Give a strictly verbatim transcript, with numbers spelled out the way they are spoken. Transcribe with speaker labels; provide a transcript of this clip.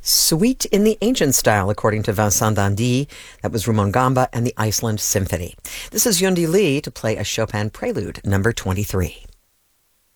Speaker 1: Suite in the Ancient Style, according to Vincent d'Indy. That was Rumongamba and the Iceland Symphony. This is Yundi Lee to play a Chopin Prelude, number twenty-three.